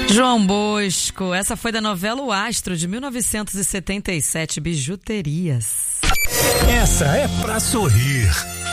João Bosco, essa foi da novela O Astro, de 1977, Bijuterias. Essa é pra sorrir.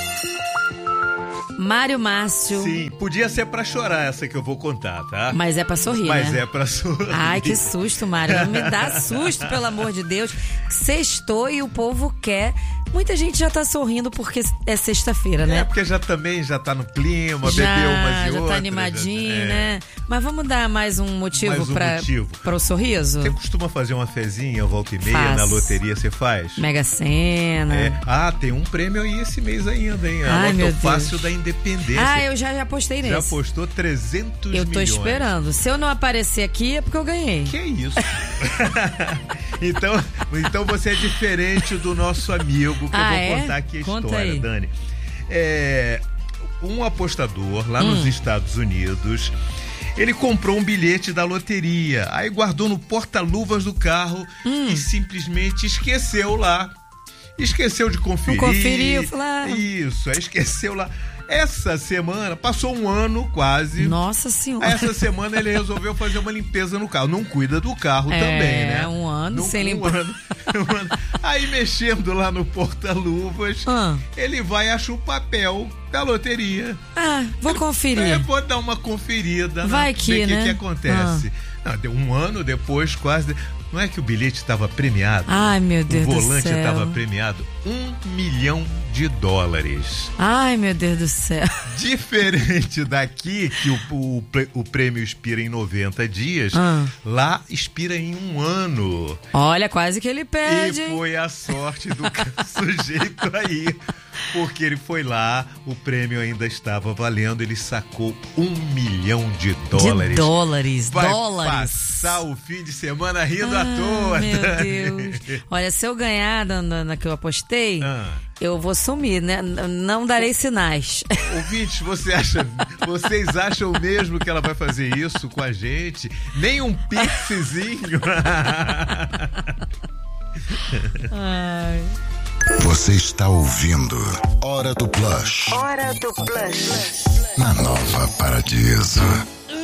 Mário Márcio. Sim, podia ser pra chorar essa que eu vou contar, tá? Mas é pra sorrir, Mas né? é pra sorrir. Ai, que susto, Mário. Não me dá susto, pelo amor de Deus. Sextou e o povo quer. Muita gente já tá sorrindo porque é sexta-feira, né? É, porque já tá no clima, bebeu umas e já outras. tá animadinho, né? Mas vamos dar mais um motivo para o sorriso? Você costuma fazer uma fezinha, volta e meia, Faço. na loteria você faz? Mega Sena. É. Ah, tem um prêmio aí esse mês ainda, hein? Ai, meu Deus. Fácil da Independência. Ah, eu já apostei nesse. Já apostou 300 milhões. Eu tô esperando. Se eu não aparecer aqui, é porque eu ganhei. Que isso? Então você é diferente do nosso amigo, que eu vou contar aqui a história, aí. Dani. Um apostador lá nos Estados Unidos, ele comprou um bilhete da loteria, aí guardou no porta-luvas do carro e simplesmente esqueceu lá. Esqueceu de conferir. Não conferiu, falou. Isso, aí esqueceu lá. Essa semana, passou um ano quase. Nossa Senhora. Essa semana ele resolveu fazer uma limpeza no carro. Não cuida do carro também, né? Um ano sem limpar. Aí mexendo lá no porta-luvas, ele vai achar o papel da loteria. Vou conferir. Vou dar uma conferida. Vai que, né? O que acontece? Não, deu um ano depois, quase. Não é que o bilhete estava premiado? Ai, meu Deus do céu. O volante estava premiado $1 milhão. Ai, meu Deus do céu. Diferente daqui, que o prêmio expira em 90 dias, lá expira em um ano. Olha, quase que ele perde. E foi a sorte do sujeito aí. Porque ele foi lá, o prêmio ainda estava valendo, ele sacou $1 milhão. De dólares. Vai passar o fim de semana rindo à toa. Meu Deus. Olha, se eu ganhar na que eu apostei, eu vou sumir, né? Não darei sinais. Ouvintes, vocês acham mesmo que ela vai fazer isso com a gente? Nem um pixezinho? Ai. Você está ouvindo Hora do Blush. Hora do Blush. Na Nova Paradiso.